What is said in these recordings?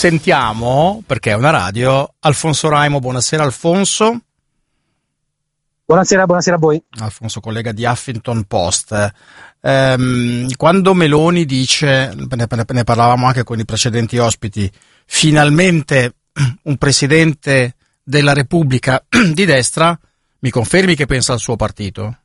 sentiamo, perché è una radio, Alfonso Raimo. Buonasera Alfonso. Buonasera a voi. Alfonso, collega di Huffington Post. Quando Meloni dice, ne parlavamo anche con i precedenti ospiti, finalmente un presidente della Repubblica di destra, mi confermi che pensa al suo partito?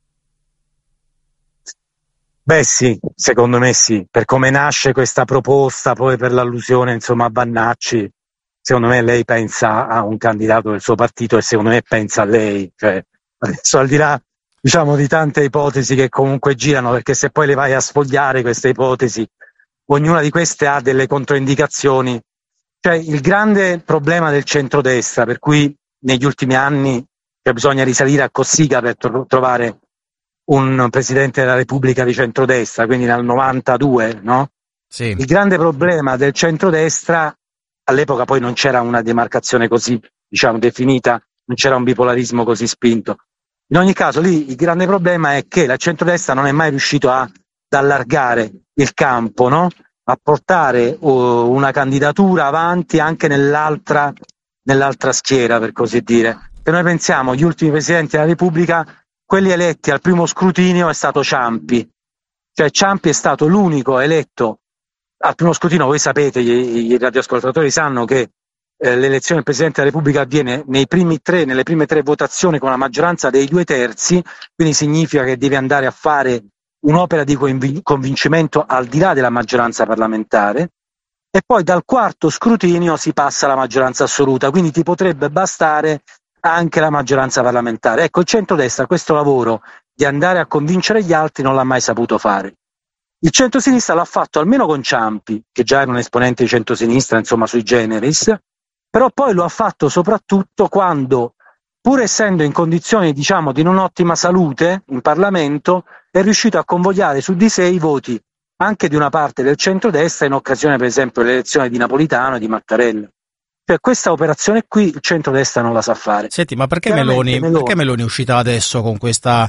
Beh sì, secondo me sì, per come nasce questa proposta, poi per l'allusione insomma a Vannacci, secondo me lei pensa a un candidato del suo partito e secondo me pensa a lei, cioè adesso al di là diciamo di tante ipotesi che comunque girano, perché se poi le vai a sfogliare queste ipotesi, ognuna di queste ha delle controindicazioni, cioè il grande problema del centrodestra, per cui negli ultimi anni bisogna risalire a Cossiga per trovare un Presidente della Repubblica di centrodestra, quindi nel 92, no? Sì. Il grande problema del centrodestra, all'epoca poi non c'era una demarcazione così, diciamo, definita, non c'era un bipolarismo così spinto. In ogni caso lì il grande problema è che la centrodestra non è mai riuscito ad allargare il campo, no? A portare una candidatura avanti anche nell'altra schiera, per così dire. Se noi pensiamo agli ultimi Presidenti della Repubblica, quelli eletti al primo scrutinio è stato Ciampi, cioè Ciampi è stato l'unico eletto al primo scrutinio. Voi sapete, i radioascoltatori sanno che l'elezione del Presidente della Repubblica avviene nelle prime tre votazioni con la maggioranza dei 2/3, quindi significa che deve andare a fare un'opera di convincimento al di là della maggioranza parlamentare, e poi dal quarto scrutinio si passa alla maggioranza assoluta, quindi ti potrebbe bastare anche la maggioranza parlamentare. Ecco, il centrodestra questo lavoro di andare a convincere gli altri non l'ha mai saputo fare. Il centrosinistra l'ha fatto almeno con Ciampi, che già era un esponente di centrosinistra, insomma sui generis, però poi lo ha fatto soprattutto quando, pur essendo in condizioni diciamo di non ottima salute in Parlamento, è riuscito a convogliare su di sé i voti anche di una parte del centrodestra in occasione per esempio dell'elezione di Napolitano e di Mattarella. Cioè questa operazione qui il centrodestra non la sa fare. Senti, ma perché Meloni è uscita adesso con questa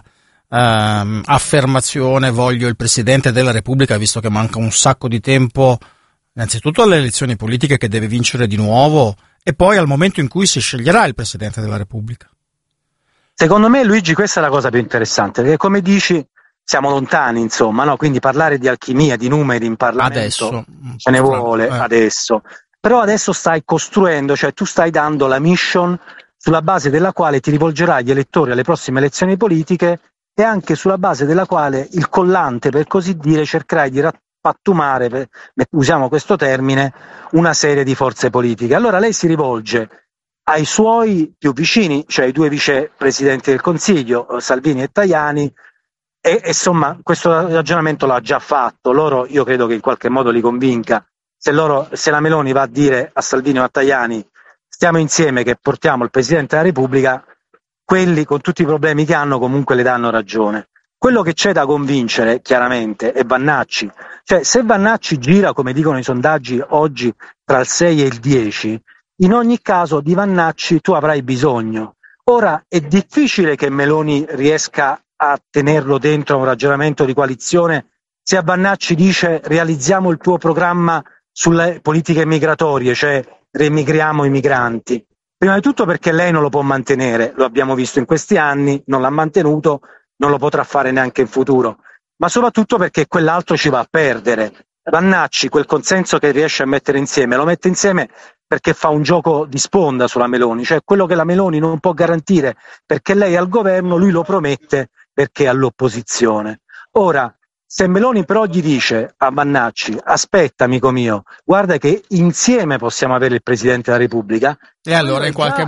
affermazione voglio il Presidente della Repubblica, visto che manca un sacco di tempo innanzitutto alle elezioni politiche che deve vincere di nuovo e poi al momento in cui si sceglierà il Presidente della Repubblica? Secondo me, Luigi, questa è la cosa più interessante, perché come dici siamo lontani, insomma, no? Quindi parlare di alchimia, di numeri in Parlamento adesso ce ne vuole adesso. Però adesso stai costruendo, cioè tu stai dando la mission sulla base della quale ti rivolgerai agli elettori alle prossime elezioni politiche e anche sulla base della quale il collante, per così dire, cercherai di rappattumare, usiamo questo termine, una serie di forze politiche. Allora lei si rivolge ai suoi più vicini, cioè ai due vicepresidenti del Consiglio, Salvini e Tajani, e insomma questo ragionamento l'ha già fatto. Loro, io credo che in qualche modo li convinca. Se la Meloni va a dire a Salvini o a Tajani stiamo insieme che portiamo il Presidente della Repubblica, quelli con tutti i problemi che hanno comunque le danno ragione. Quello che c'è da convincere chiaramente è Vannacci, cioè se Vannacci gira come dicono i sondaggi oggi tra il 6 e il 10, in ogni caso di Vannacci tu avrai bisogno. Ora è difficile che Meloni riesca a tenerlo dentro a un ragionamento di coalizione se a Vannacci dice realizziamo il tuo programma sulle politiche migratorie, cioè riemigriamo i migranti. Prima di tutto perché lei non lo può mantenere, lo abbiamo visto in questi anni, non l'ha mantenuto, non lo potrà fare neanche in futuro, ma soprattutto perché quell'altro ci va a perdere. Vannacci quel consenso che riesce a mettere insieme, lo mette insieme perché fa un gioco di sponda sulla Meloni, cioè quello che la Meloni non può garantire perché lei è al governo, lui lo promette perché è all'opposizione. Ora, se Meloni però gli dice a Vannacci aspetta amico mio, guarda che insieme possiamo avere il Presidente della Repubblica, e allora in qualche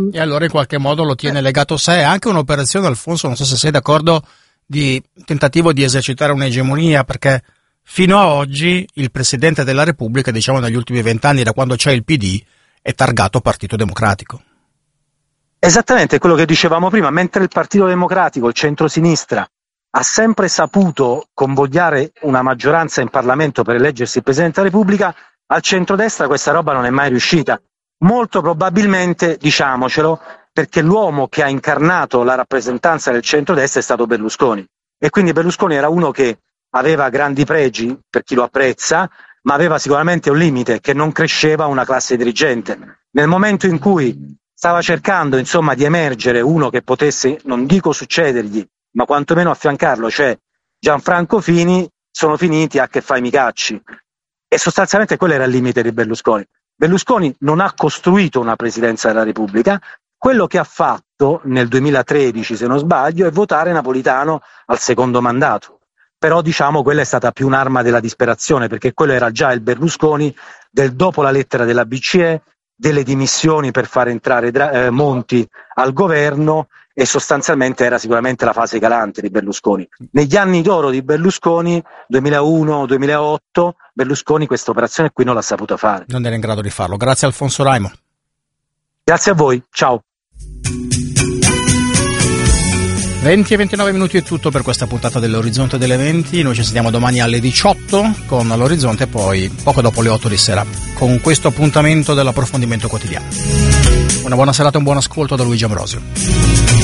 modo lo tiene legato a sé. È anche un'operazione, Alfonso, non so se sei d'accordo, di tentativo di esercitare un'egemonia, perché fino a oggi il Presidente della Repubblica, diciamo negli ultimi 20 anni da quando c'è il PD, è targato Partito Democratico. Esattamente quello che dicevamo prima, mentre il Partito Democratico, il centrosinistra, ha sempre saputo convogliare una maggioranza in Parlamento per eleggersi il Presidente della Repubblica, al centrodestra questa roba non è mai riuscita. Molto probabilmente, diciamocelo, perché l'uomo che ha incarnato la rappresentanza del centrodestra è stato Berlusconi. E quindi Berlusconi era uno che aveva grandi pregi per chi lo apprezza, ma aveva sicuramente un limite, che non cresceva una classe dirigente. Nel momento in cui stava cercando insomma di emergere uno che potesse, non dico succedergli, ma quantomeno affiancarlo, cioè Gianfranco Fini, sono finiti a che fai mi cacci. E sostanzialmente quello era il limite di Berlusconi. Berlusconi non ha costruito una presidenza della Repubblica, quello che ha fatto nel 2013, se non sbaglio, è votare Napolitano al secondo mandato. Però diciamo quella è stata più un'arma della disperazione, perché quello era già il Berlusconi del dopo la lettera della BCE, delle dimissioni per far entrare Monti al governo, e sostanzialmente era sicuramente la fase calante di Berlusconi. Negli anni d'oro di Berlusconi, 2001-2008, Berlusconi questa operazione qui non l'ha saputa fare. Non era in grado di farlo. Grazie Alfonso Raimo. Grazie a voi, ciao. 20 e 29 minuti è tutto per questa puntata dell'Orizzonte delle 20. Noi ci sentiamo domani alle 18 con l'Orizzonte e poi poco dopo le 8 di sera con questo appuntamento dell'approfondimento quotidiano. Una buona serata e un buon ascolto da Luigi Ambrosio.